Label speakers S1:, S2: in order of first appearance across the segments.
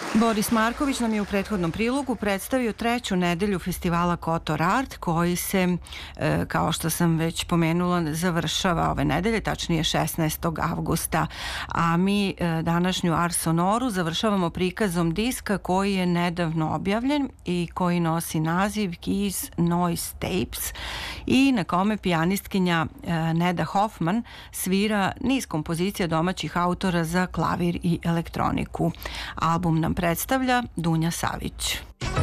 S1: Boris Marković nam je u prethodnom prilogu predstavio treću nedelju festivala Kotor Art, koji se, kao što sam već pomenula, završava ove nedelje, tačnije 16. avgusta. A mi današnju Ars Sonoru završavamo prikazom diska koji je nedavno objavljen i koji nosi naziv Keys Noise Tapes i na kome pijanistkinja Neda Hoffman svira niz kompozicija domaćih autora za klavir i elektroniku. Album nam predstavlja Dunja Savić.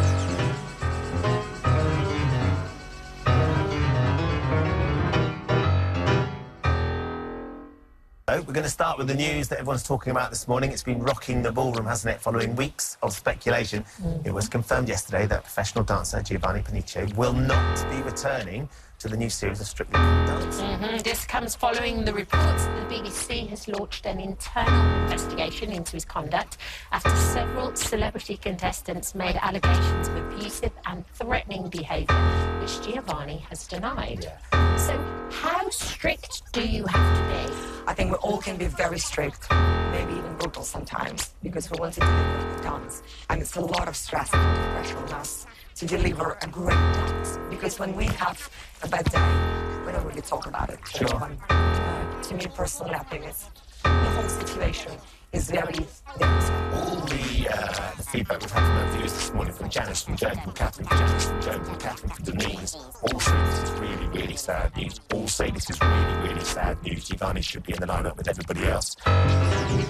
S2: We're going to start with the news that everyone's talking about this morning. It's been rocking the ballroom, hasn't it, following weeks of speculation. It was confirmed yesterday that professional dancer Giovanni Panice will not be returning to the new series of Strictly Come Dancing.
S3: This comes following the reports that the BBC has launched an internal investigation into his conduct after several celebrity contestants made allegations of abusive and threatening behaviour, which Giovanni has denied. So how strict do you have to be?
S4: I think we all can be very strict, maybe even brutal sometimes, because we want to deliver the dance. And it's a lot of stress and pressure on us to deliver a great dance. Because when we have a bad day, we don't really talk about it.
S2: Sure.
S4: To me personally, I think the whole situation is very dangerous.
S2: All the feedback we've had from our viewers this morning, from Janice, from Joan, from Catherine, from Janice, from Joan, from Catherine, from Denise, all say this is really, really sad news. All say this is really, really sad news. Giovanni should be in the lineup with everybody else.